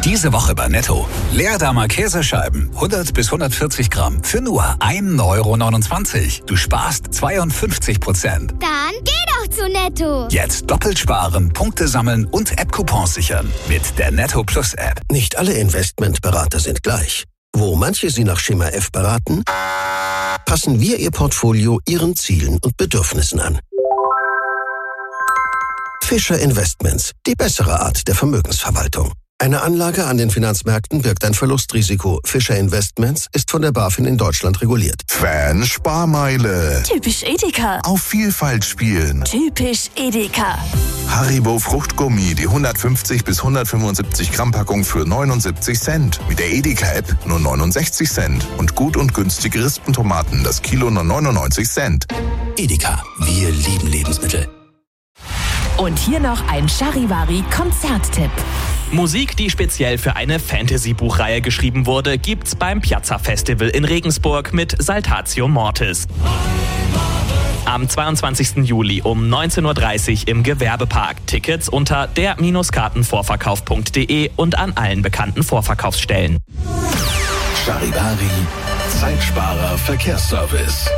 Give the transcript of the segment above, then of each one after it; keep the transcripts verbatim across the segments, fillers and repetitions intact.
Diese Woche bei Netto. Leerdammer Käsescheiben, hundert bis hundertvierzig Gramm, für nur ein Euro neunundzwanzig. Du sparst zweiundfünfzig Prozent. Dann geh doch zu Netto. Jetzt doppelt sparen, Punkte sammeln und App-Coupons sichern. Mit der Netto Plus App. Nicht alle Investmentberater sind gleich. Wo manche Sie nach Schema F beraten, passen wir Ihr Portfolio Ihren Zielen und Bedürfnissen an. Fischer Investments, die bessere Art der Vermögensverwaltung. Eine Anlage an den Finanzmärkten birgt ein Verlustrisiko. Fischer Investments ist von der BaFin in Deutschland reguliert. Fan Sparmeile. Typisch Edeka. Auf Vielfalt spielen. Typisch Edeka. Haribo Fruchtgummi, die hundertfünfzig bis hundertfünfundsiebzig Gramm Packung für neunundsiebzig Cent. Mit der Edeka-App nur neunundsechzig Cent. Und gut und günstige Rispentomaten, das Kilo nur neunundneunzig Cent. Edeka, wir lieben Lebensmittel. Und hier noch ein Charivari-Konzerttipp. Musik, die speziell für eine Fantasy-Buchreihe geschrieben wurde, gibt's beim Piazza Festival in Regensburg mit Saltatio Mortis. Am zweiundzwanzigsten Juli um neunzehn Uhr dreißig im Gewerbepark. Tickets unter der Kartenvorverkauf punkt de und an allen bekannten Vorverkaufsstellen. Charivari, Zeitsparer Verkehrsservice.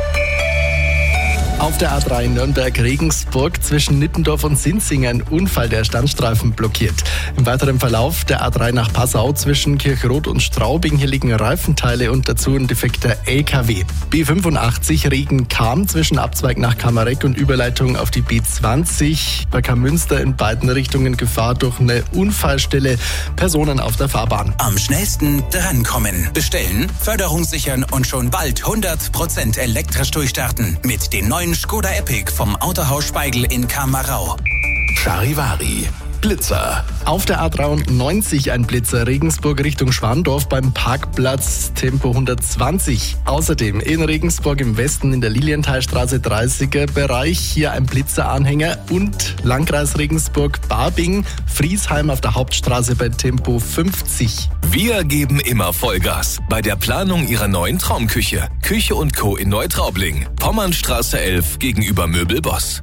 Auf der A drei Nürnberg-Regensburg zwischen Nittendorf und Sinzing ein Unfall, der Standstreifen blockiert. Im weiteren Verlauf der A drei nach Passau zwischen Kirchroth und Straubing, hier liegen Reifenteile und dazu ein defekter L K W. B fünfundachtzig Regen-Kam zwischen Abzweig nach Kamereck und Überleitung auf die B zwanzig. Bei Kamünster in beiden Richtungen Gefahr durch eine Unfallstelle. Personen auf der Fahrbahn. Am schnellsten drankommen. Bestellen, Förderung sichern und schon bald hundert Prozent elektrisch durchstarten. Mit den neuen Skoda Epic vom Autohaus Speigl in Kamarau. Charivari, Blitzer. Auf der A dreiundneunzig ein Blitzer Regensburg Richtung Schwandorf beim Parkplatz Tempo hundertzwanzig. Außerdem in Regensburg im Westen in der Lilienthalstraße dreißiger Bereich hier ein Blitzeranhänger und Landkreis Regensburg-Barbing, Friesheim auf der Hauptstraße bei Tempo fünfzig. Wir geben immer Vollgas bei der Planung Ihrer neuen Traumküche. Küche und Co. in Neutraubling. Pommernstraße elf gegenüber Möbelboss.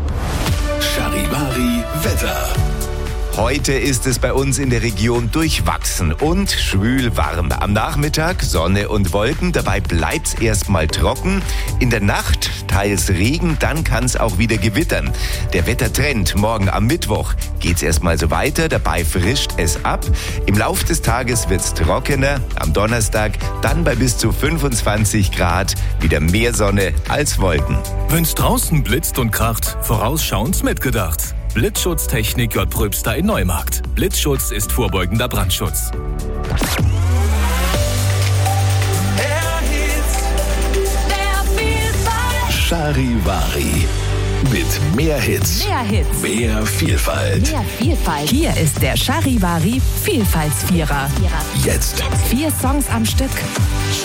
Charivari Wetter. Heute ist es bei uns in der Region durchwachsen und schwül warm. Am Nachmittag Sonne und Wolken, dabei bleibt's erstmal trocken. In der Nacht teils Regen, dann kann's auch wieder gewittern. Der Wettertrend morgen am Mittwoch geht's erstmal so weiter, dabei frischt es ab. Im Lauf des Tages wird's trockener, am Donnerstag dann bei bis zu fünfundzwanzig Grad, wieder mehr Sonne als Wolken. Wenn's draußen blitzt und kracht, vorausschauend mitgedacht. Blitzschutztechnik J. Pröbster in Neumarkt. Blitzschutz ist vorbeugender Brandschutz. Charivari. Mit mehr Hits. Mehr Hits. Mehr Vielfalt. Mehr Vielfalt. Hier ist der Charivari Vielfaltsvierer. Jetzt. Vier Songs am Stück.